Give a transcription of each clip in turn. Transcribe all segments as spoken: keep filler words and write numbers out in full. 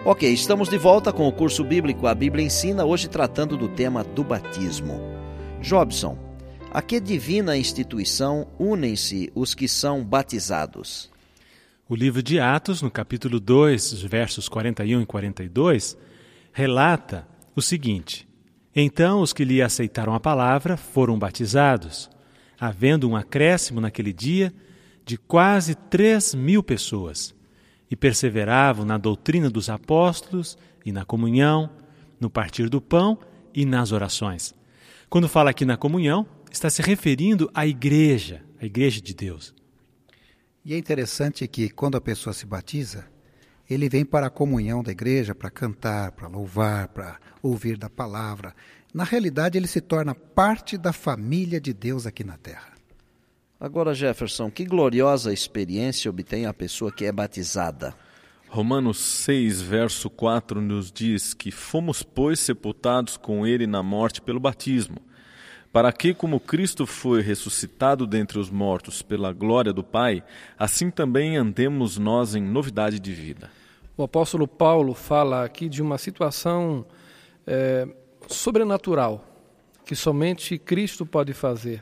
Ok, estamos de volta com o curso bíblico A Bíblia Ensina, hoje tratando do tema do batismo. Jobson, a que divina instituição unem-se os que são batizados? O livro de Atos, no capítulo dois, versos quarenta e um e quarenta e dois, relata o seguinte: Então os que lhe aceitaram a palavra foram batizados, havendo um acréscimo naquele dia de quase três mil pessoas, e perseveravam na doutrina dos apóstolos e na comunhão, no partir do pão e nas orações. Quando fala aqui na comunhão, está se referindo à igreja, à igreja de Deus. E é interessante que quando a pessoa se batiza, ele vem para a comunhão da igreja, para cantar, para louvar, para ouvir da palavra. Na realidade, ele se torna parte da família de Deus aqui na terra. Agora, Jefferson, que gloriosa experiência obtém a pessoa que é batizada? Romanos seis, verso quatro, nos diz que fomos, pois, sepultados com ele na morte pelo batismo, para que, como Cristo foi ressuscitado dentre os mortos pela glória do Pai, assim também andemos nós em novidade de vida. O apóstolo Paulo fala aqui de uma situação é, sobrenatural, que somente Cristo pode fazer.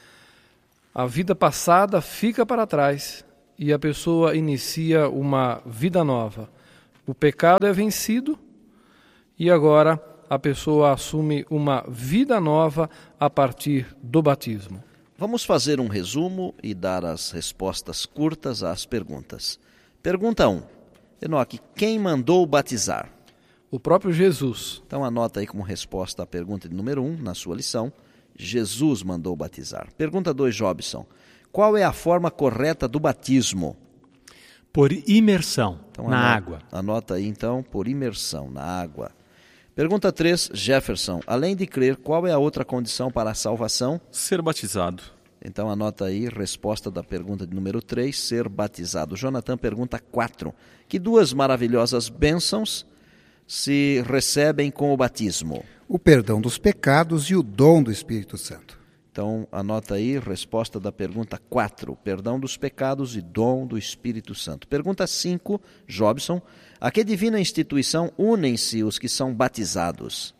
A vida passada fica para trás e a pessoa inicia uma vida nova. O pecado é vencido e agora a pessoa assume uma vida nova a partir do batismo. Vamos fazer um resumo e dar as respostas curtas às perguntas. Pergunta um. Enoque, quem mandou batizar? O próprio Jesus. Então anota aí como resposta a pergunta de número um na sua lição. Jesus mandou batizar. Pergunta dois, Jobson. Qual é a forma correta do batismo? Por imersão então, na anota, água. Anota aí então, por imersão na água. Pergunta três, Jefferson. Além de crer, qual é a outra condição para a salvação? Ser batizado. Então anota aí, resposta da pergunta de número três, ser batizado. Jonathan, pergunta quatro. Que duas maravilhosas bênçãos se recebem com o batismo? O perdão dos pecados e o dom do Espírito Santo. Então, anota aí, resposta da pergunta quatro, perdão dos pecados e dom do Espírito Santo. Pergunta cinco, Jobson, a que divina instituição unem-se os que são batizados?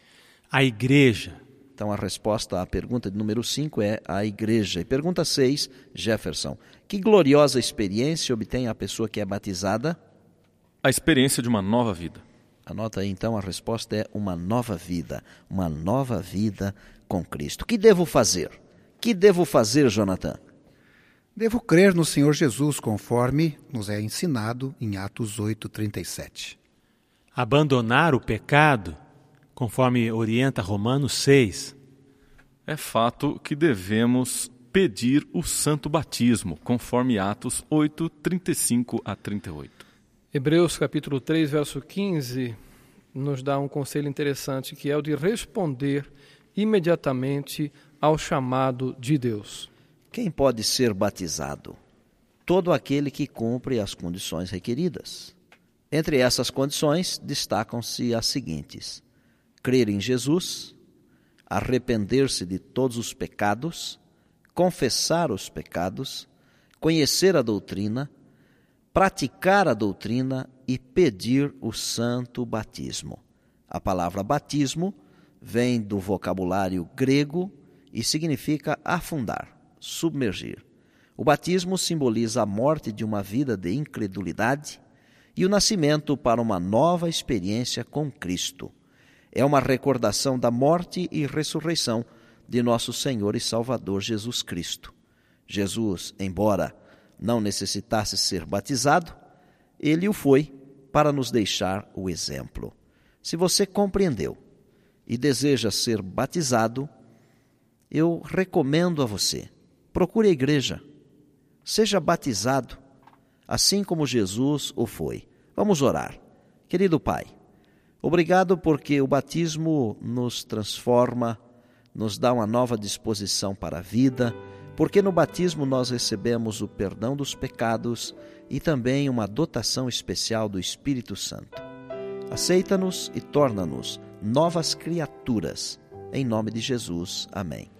A igreja. Então, a resposta à pergunta de número cinco é a igreja. E pergunta seis, Jefferson, que gloriosa experiência obtém a pessoa que é batizada? A experiência de uma nova vida. Anota aí, então, a resposta é uma nova vida, uma nova vida com Cristo. O que devo fazer? O que devo fazer, Jonathan? Devo crer no Senhor Jesus, conforme nos é ensinado em Atos oito, trinta e sete. Abandonar o pecado, conforme orienta Romanos seis. É fato que devemos pedir o santo batismo, conforme Atos oito, trinta e cinco a trinta e oito. Hebreus capítulo três, verso quinze, nos dá um conselho interessante, que é o de responder imediatamente ao chamado de Deus. Quem pode ser batizado? Todo aquele que cumpre as condições requeridas. Entre essas condições, destacam-se as seguintes: crer em Jesus, arrepender-se de todos os pecados, confessar os pecados, conhecer a doutrina, praticar a doutrina e pedir o santo batismo. A palavra batismo vem do vocabulário grego e significa afundar, submergir. O batismo simboliza a morte de uma vida de incredulidade e o nascimento para uma nova experiência com Cristo. É uma recordação da morte e ressurreição de nosso Senhor e Salvador Jesus Cristo. Jesus, embora não necessitasse ser batizado, ele o foi para nos deixar o exemplo. Se você compreendeu e deseja ser batizado, eu recomendo a você, procure a igreja, seja batizado, assim como Jesus o foi. Vamos orar. Querido Pai, obrigado porque o batismo nos transforma, nos dá uma nova disposição para a vida, porque no batismo nós recebemos o perdão dos pecados e também uma dotação especial do Espírito Santo. Aceita-nos e torna-nos novas criaturas. Em nome de Jesus. Amém.